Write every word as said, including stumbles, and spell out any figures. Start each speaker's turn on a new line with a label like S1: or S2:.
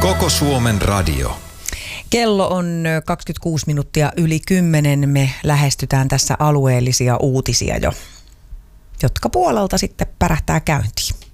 S1: Koko Suomen radio.
S2: Kello on kaksikymmentäkuusi minuuttia yli kymmenen. Me lähestytään tässä alueellisia uutisia jo, jotka puolelta sitten pärähtää käyntiin.